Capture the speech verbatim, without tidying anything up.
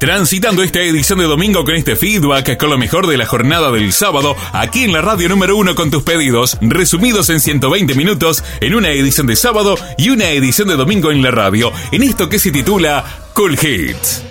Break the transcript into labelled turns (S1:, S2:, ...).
S1: Transitando esta edición de domingo con este feedback, con lo mejor de la jornada del sábado, aquí en la radio número uno con tus pedidos, resumidos en ciento veinte minutos, en una edición de sábado y una edición de domingo en la radio, en esto que se titula Cool Hits.